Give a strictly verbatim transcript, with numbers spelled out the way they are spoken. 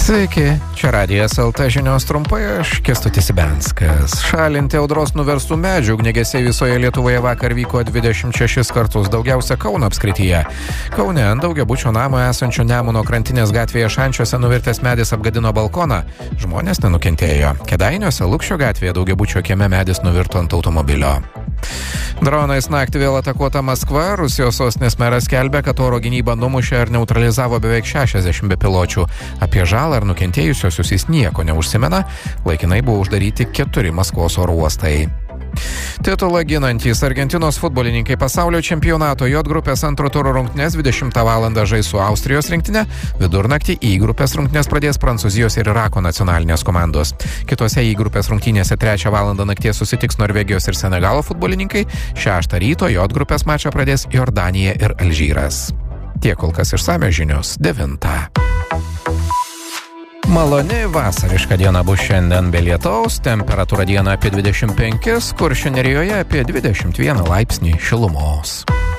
Sveiki, čia Radijas L T žinios trumpai, aš Kęstutis Ibenskas. Šalinti audros nuverstų medžių ugniagesiai visoje Lietuvoje vakar vyko dvidešimt šešis kartus, daugiausia Kauno apskrityje. Kaune ant daugiabučio namo esančio Nemuno krantinės gatvėje Šančiuose nuvirtęs medis apgadino balkoną, žmonės nenukentėjo. Kėdainiuose Lukšio gatvėje daugiabučio kieme medis nuvirto ant automobilio. Dronais naktį vėl atakuota Maskva. Rusijos sostinės meras skelbia, kad oro gynyba numušė ar neutralizavo beveik šešiasdešimt bepiločių. Apie žalą ar nukentėjusiosius jis nieko neužsimena. Laikinai buvo uždaryti keturi Maskvos oro uostai. Titulą ginantys Argentinos futbolininkai pasaulio čempionato J grupės antro turo rungtynes dvidešimtą valandą žais su Austrijos rinktinė. Vidurnaktį I grupės rungtynes pradės Prancūzijos ir Irako nacionalinės komandos. Kitose I grupės rungtynėse trečią valandą nakties susitiks Norvegijos ir Senegalo futbolininkai. Šeštą ryto J grupės mačą pradės Jordanija ir Alžyras. Tiek kol kas išsamios žinios devintą. Maloni vasariška diena bus šiandien be lietaus, temperatūra dieną apie dvidešimt penkis, Kuršių Nerijoje apie dvidešimt vieną laipsnį šilumos.